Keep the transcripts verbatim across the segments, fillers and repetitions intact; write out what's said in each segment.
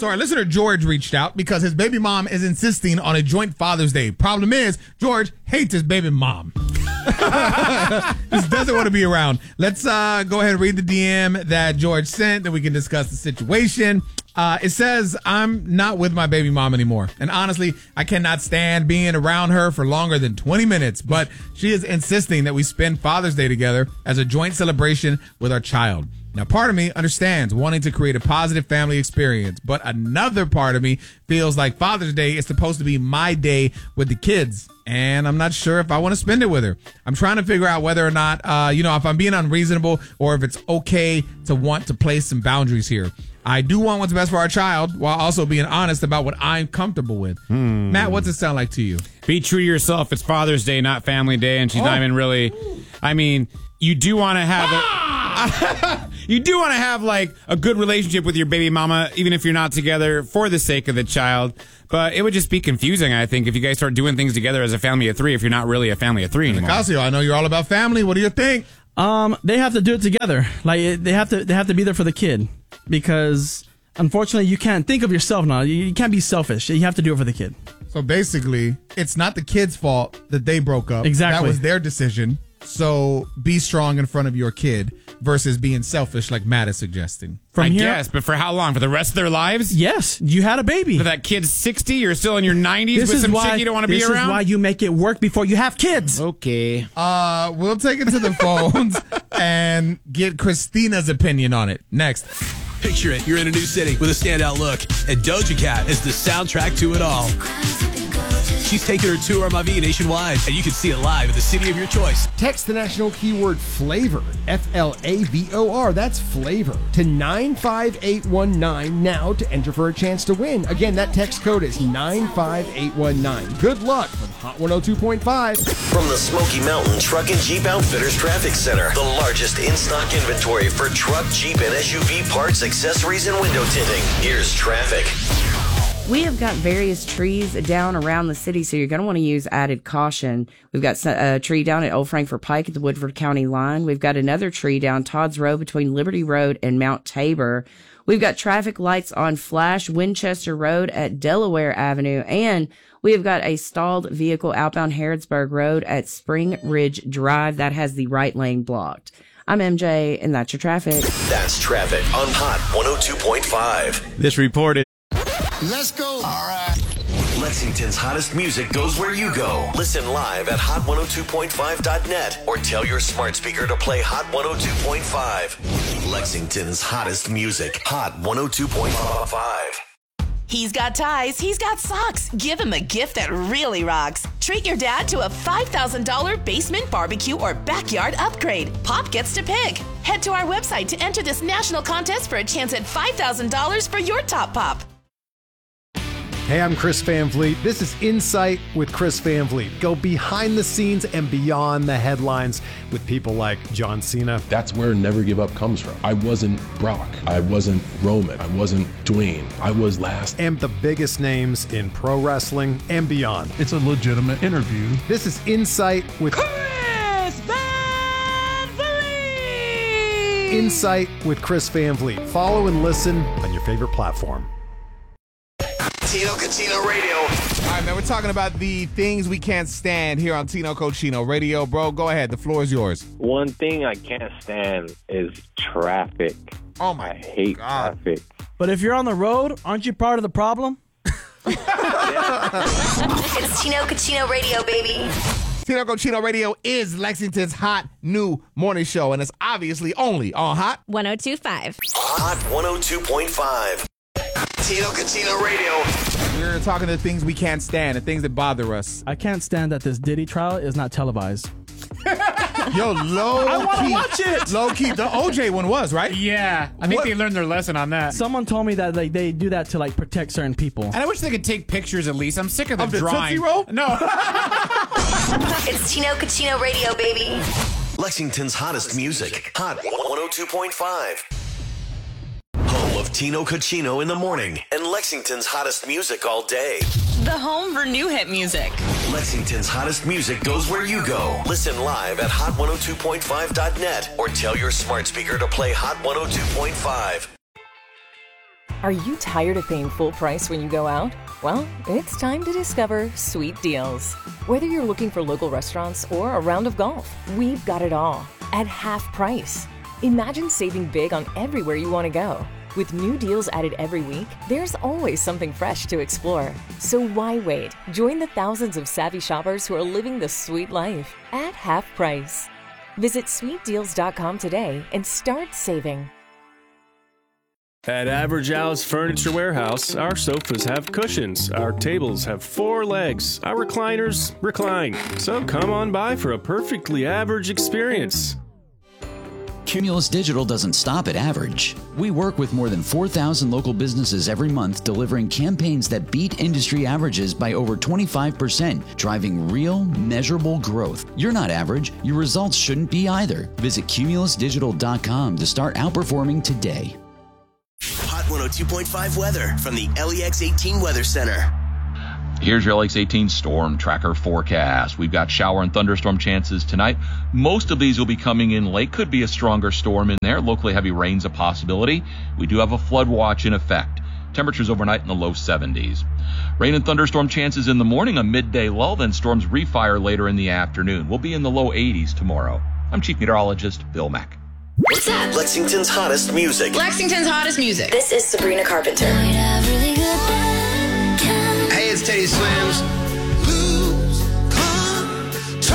So our listener George reached out because his baby mom is insisting on a joint Father's Day. Problem is, George hates his baby mom. Just doesn't want to be around. Let's uh, go ahead and read the D M that George sent, then we can discuss the situation. Uh, it says, I'm not with my baby mom anymore. And honestly, I cannot stand being around her for longer than twenty minutes. But she is insisting that we spend Father's Day together as a joint celebration with our child. Now, part of me understands wanting to create a positive family experience, but another part of me feels like Father's Day is supposed to be my day with the kids, and I'm not sure if I want to spend it with her. I'm trying to figure out whether or not, uh, you know, if I'm being unreasonable or if it's okay to want to place some boundaries here. I do want what's best for our child while also being honest about what I'm comfortable with. Hmm. Matt, what's it sound like to you? Be true to yourself. It's Father's Day, not Family Day, and she's oh. not even really, I mean, you do want to have ah! a, you do want to have like a good relationship with your baby mama, even if you're not together for the sake of the child. But it would just be confusing, I think, if you guys start doing things together as a family of three, if you're not really a family of three anymore. Nicasio, I know you're all about family. What do you think? Um, they have to do it together. Like they have to, they have to be there for the kid, because unfortunately you can't think of yourself now. You can't be selfish. You have to do it for the kid. So basically, it's not the kid's fault that they broke up. Exactly. That was their decision. So be strong in front of your kid versus being selfish like Matt is suggesting. From I here, guess, but for how long? For the rest of their lives? Yes. You had a baby. For that kid's sixty, you're still in your nineties this with some why, chick you don't want to be around? This is why you make it work before you have kids. Okay. Uh, we'll take it to the phones and get Christina's opinion on it. Next. Picture it. You're in a new city with a standout look, and Doja Cat is the soundtrack to it all. She's taking her tour on Mavi nationwide, and you can see it live at the city of your choice. Text the national keyword flavor, F L A V O R, that's flavor, to nine five eight one nine now to enter for a chance to win. Again, that text code is nine five eight one nine. Good luck from Hot one oh two point five. From the Smoky Mountain Truck and Jeep Outfitters Traffic Center, the largest in-stock inventory for truck, Jeep, and S U V parts, accessories, and window tinting. Here's traffic. We have got various trees down around the city, so you're going to want to use added caution. We've got a tree down at Old Frankfort Pike at the Woodford County line. We've got another tree down Todd's Road between Liberty Road and Mount Tabor. We've got traffic lights on Flash Winchester Road at Delaware Avenue, and we have got a stalled vehicle outbound Harrodsburg Road at Spring Ridge Drive that has the right lane blocked. I'm M J, and that's your traffic. That's traffic on Hot one oh two point five. This report is... Let's go. All right. Lexington's hottest music goes where you go. Listen live at hot one oh two point five dot net or tell your smart speaker to play Hot one oh two point five. Lexington's hottest music. Hot one oh two point five. He's got ties. He's got socks. Give him a gift that really rocks. Treat your dad to a five thousand dollars basement barbecue or backyard upgrade. Pop gets to pick. Head to our website to enter this national contest for a chance at five thousand dollars for your top pop. Hey, I'm Chris Van Vliet. This is Insight with Chris Van Vliet. Go behind the scenes and beyond the headlines with people like John Cena. That's where Never Give Up comes from. I wasn't Brock. I wasn't Roman. I wasn't Dwayne. I was last. And the biggest names in pro wrestling and beyond. It's a legitimate interview. This is Insight with Chris Van Vliet. Insight with Chris Van Vliet. Follow and listen on your favorite platform. Tino Cochino Radio. All right, man, we're talking about the things we can't stand here on Tino Cochino Radio. Bro, go ahead. The floor is yours. One thing I can't stand is traffic. Oh, my I hate God. traffic. But if you're on the road, aren't you part of the problem? It's Tino Cochino Radio, baby. Tino Cochino Radio is Lexington's hot new morning show, and it's obviously only on Hot one oh two point five. Hot one oh two point five. Tino Cochino Radio. We're talking to the things we can't stand, the things that bother us. I can't stand that this Diddy trial is not televised. Yo, low I want to key, watch it. Low key, the O J one was, right? Yeah, I think What? they learned their lesson on that. Someone told me that like they do that to like protect certain people. And I wish they could take pictures at least. I'm sick of the Of the drawing. Tootsie Roll? No. It's Tino Cochino Radio, baby. Lexington's hottest music. Hot one oh two point five. Home of Tino Cochino in the morning and Lexington's hottest music all day. The home for new hit music. Lexington's hottest music goes where you go. Listen live at hot one oh two point five dot net or tell your smart speaker to play Hot one oh two point five. Are you tired of paying full price when you go out? Well, it's time to discover Sweet Deals. Whether you're looking for local restaurants or a round of golf, we've got it all at half price. Imagine saving big on everywhere you want to go. With new deals added every week, there's always something fresh to explore. So why wait? Join the thousands of savvy shoppers who are living the sweet life at half price. Visit sweet deals dot com today and start saving. At Average Al's Furniture Warehouse, our sofas have cushions, our tables have four legs, our recliners recline. So come on by for a perfectly average experience. Cumulus Digital doesn't stop at average. We work with more than four thousand local businesses every month, delivering campaigns that beat industry averages by over twenty-five percent, driving real, measurable growth. You're not average. Your results shouldn't be either. Visit cumulus digital dot com to start outperforming today. Hot one oh two point five weather from the L E X eighteen Weather Center. Here's your L E X eighteen Storm Tracker forecast. We've got shower and thunderstorm chances tonight. Most of these will be coming in late. Could be a stronger storm in there. Locally heavy rain's a possibility. We do have a flood watch in effect. Temperatures overnight in the low seventies. Rain and thunderstorm chances in the morning, a midday lull, then storms refire later in the afternoon. We'll be in the low eighties tomorrow. I'm Chief Meteorologist Bill Mack. What's that? Lexington's hottest music. Lexington's hottest music. This is Sabrina Carpenter. Hey, it's Teddy Swims. Lose control.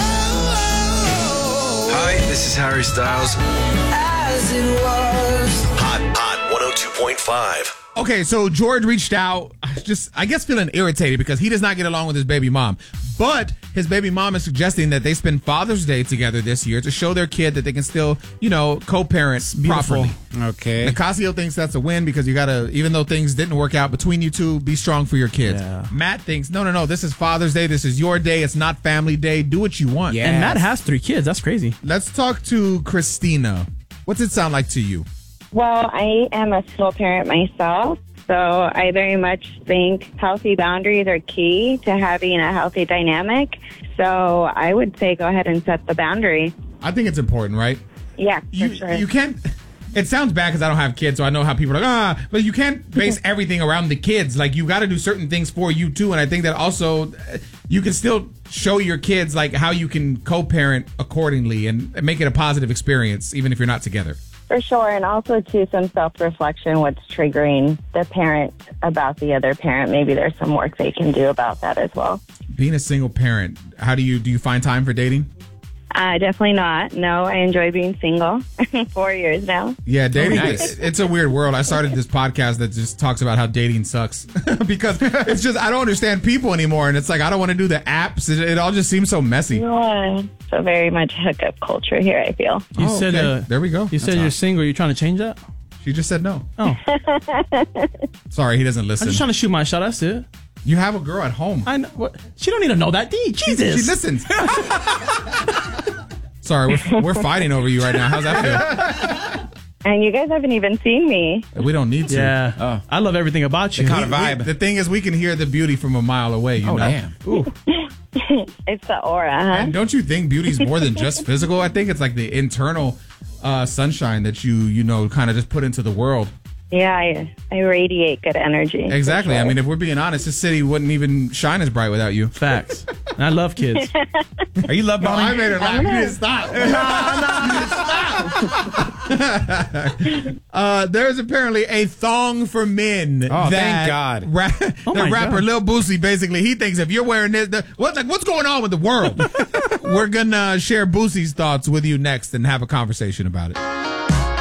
Hi, this is Harry Styles. As it was. Hot, hot one oh two point five. Okay, so George reached out, just, I guess, feeling irritated because he does not get along with his baby mom. But his baby mom is suggesting that they spend Father's Day together this year to show their kid that they can still, you know, co-parent properly. Okay. Nicasio thinks that's a win because you got to, even though things didn't work out between you two, be strong for your kids. Yeah. Matt thinks, no, no, no, this is Father's Day. This is your day. It's not family day. Do what you want. And Matt has three kids. That's crazy. Let's talk to Christina. What's it sound like to you? Well, I am a single parent myself, so I very much think healthy boundaries are key to having a healthy dynamic. So I would say go ahead and set the boundary. I think it's important, right? Yeah, for you, sure. You can't... It sounds bad because I don't have kids, so I know how people are like, ah, but you can't base everything around the kids. Like, you got to do certain things for you, too. And I think that also you can still show your kids, like, how you can co-parent accordingly and make it a positive experience, even if you're not together. For sure, and also, too, some self-reflection, what's triggering the parent about the other parent. Maybe there's some work they can do about that as well. Being a single parent, how do you, do you find time for dating? Uh, definitely not. No, I enjoy being single. Four years now. Yeah, dating, Oh, nice. it's a weird world. I started this podcast that just talks about how dating sucks because it's just, I don't understand people anymore. And it's like, I don't want to do the apps. It, it all just seems so messy. Yeah, so very much hookup culture here, I feel. You Oh, said okay. uh, There we go. You That's said you're hot. single. Are you trying to change that? She just said no. Oh, Sorry, he doesn't I'm listen. just trying to shoot my shot. That's it. You have a girl at home. I know. What? She don't need to know that. D. Jesus. She listens. Sorry, we're, we're fighting over you right now. How's that feel? And you guys haven't even seen me. We don't need to. Yeah. Oh. I love everything about you. The kind of We- vibe. the thing is, we can hear the beauty from a mile away. You Oh, know? damn. Ooh. It's the aura, huh? And don't you think beauty's more than just physical? I think it's like the internal uh, sunshine that you, you know, kind of just put into the world. Yeah, I, I radiate good energy. for Exactly. I sure. mean, if we're being honest, this city wouldn't even shine as bright without you. Facts. And I love kids. Are you love No, bombing? I made her laugh. You didn't stop. uh, there's apparently a thong for men. Oh, that thank God. Ra- Oh the my rapper God. Lil Boosie, basically, he thinks if you're wearing this, the, what, like, what's going on with the world? We're going to share Boosie's thoughts with you next and have a conversation about it.